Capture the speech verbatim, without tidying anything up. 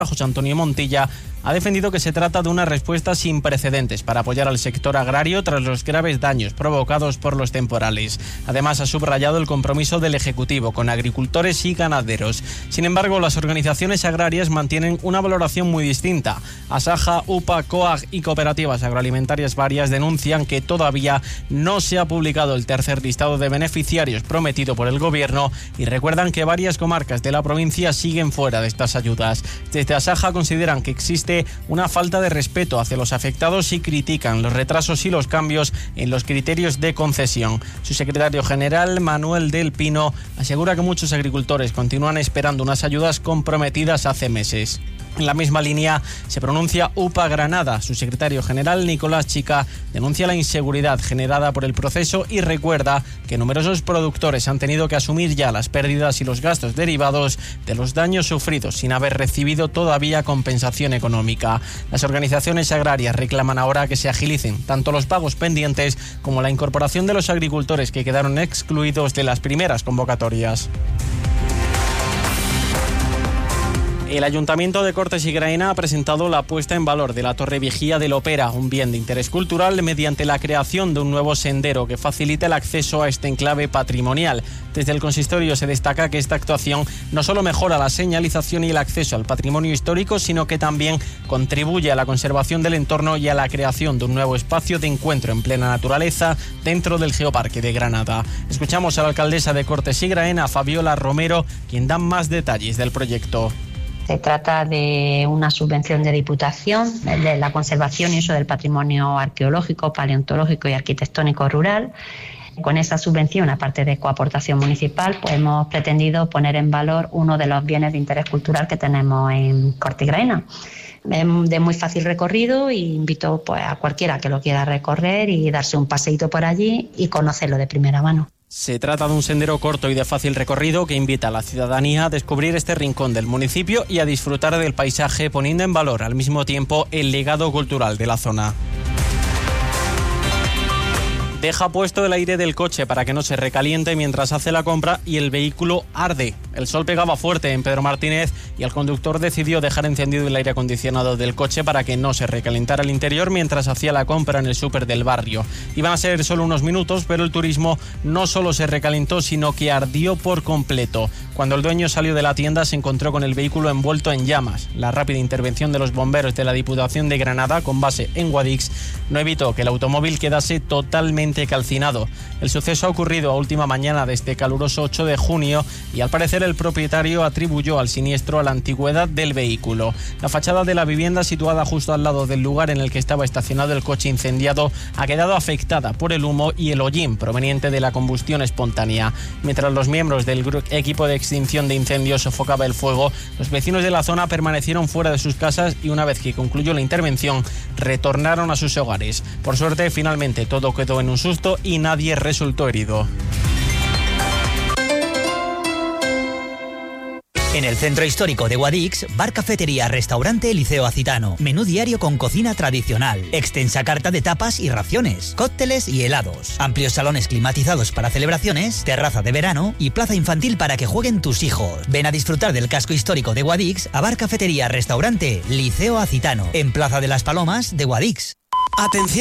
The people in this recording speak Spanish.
José Antonio Montilla, ha defendido que se trata de una respuesta sin precedentes para apoyar al sector agrario tras los graves daños provocados por los temporales. Además, ha subrayado el compromiso del Ejecutivo con agricultores y ganaderos. Sin embargo, las organizaciones agrarias mantienen una valoración muy distinta. Asaja, U P A, COAG y cooperativas agroalimentarias varias denuncian que todavía no se ha publicado el tercer listado de beneficiarios prometido por el Gobierno y recuerdan que varias comarcas de la provincia siguen fuera de estas ayudas. Desde Asaja consideran que existe una falta de respeto hacia los afectados y critican los retrasos y los cambios en los criterios de concesión. Su secretario general, Manuel del Pino, asegura que muchos agricultores continúan esperando unas ayudas comprometidas hace meses. En la misma línea se pronuncia U P A Granada. Su secretario general, Nicolás Chica, denuncia la inseguridad generada por el proceso y recuerda que numerosos productores han tenido que asumir ya las pérdidas y los gastos derivados de los daños sufridos sin haber recibido todavía compensación económica. Las organizaciones agrarias reclaman ahora que se agilicen tanto los pagos pendientes como la incorporación de los agricultores que quedaron excluidos de las primeras convocatorias. El Ayuntamiento de Cortes y Graena ha presentado la puesta en valor de la Torre Vigía del Opera, un bien de interés cultural, mediante la creación de un nuevo sendero que facilite el acceso a este enclave patrimonial. Desde el consistorio se destaca que esta actuación no solo mejora la señalización y el acceso al patrimonio histórico, sino que también contribuye a la conservación del entorno y a la creación de un nuevo espacio de encuentro en plena naturaleza dentro del Geoparque de Granada. Escuchamos a la alcaldesa de Cortes y Graena, Fabiola Romero, quien da más detalles del proyecto. Se trata de una subvención de Diputación de la conservación y uso del patrimonio arqueológico, paleontológico y arquitectónico rural. Con esa subvención, aparte de coaportación municipal, pues hemos pretendido poner en valor uno de los bienes de interés cultural que tenemos en Cortes y Graena. Es de muy fácil recorrido y invito pues, a cualquiera que lo quiera recorrer y darse un paseíto por allí y conocerlo de primera mano. Se trata de un sendero corto y de fácil recorrido que invita a la ciudadanía a descubrir este rincón del municipio y a disfrutar del paisaje, poniendo en valor al mismo tiempo el legado cultural de la zona. Deja puesto el aire del coche para que no se recaliente mientras hace la compra y el vehículo arde. El sol pegaba fuerte en Pedro Martínez y el conductor decidió dejar encendido el aire acondicionado del coche para que no se recalentara el interior mientras hacía la compra en el súper del barrio. Iban a ser solo unos minutos, pero el turismo no solo se recalentó, sino que ardió por completo. Cuando el dueño salió de la tienda se encontró con el vehículo envuelto en llamas. La rápida intervención de los bomberos de la Diputación de Granada, con base en Guadix, no evitó que el automóvil quedase totalmente calcinado. El suceso ha ocurrido a última mañana de este caluroso ocho de junio y al parecer el propietario atribuyó al siniestro a la antigüedad del vehículo. La fachada de la vivienda, situada justo al lado del lugar en el que estaba estacionado el coche incendiado, ha quedado afectada por el humo y el hollín proveniente de la combustión espontánea. Mientras los miembros del equipo de extinción de incendios sofocaba el fuego, los vecinos de la zona permanecieron fuera de sus casas y una vez que concluyó la intervención, retornaron a sus hogares. Por suerte, finalmente todo quedó en un susto y nadie resultó herido. En el centro histórico de Guadix, bar, cafetería, restaurante Liceo Acitano. Menú diario con cocina tradicional. Extensa carta de tapas y raciones. Cócteles y helados. Amplios salones climatizados para celebraciones. Terraza de verano y plaza infantil para que jueguen tus hijos. Ven a disfrutar del casco histórico de Guadix a bar, cafetería, restaurante Liceo Acitano. En Plaza de las Palomas de Guadix. Atención.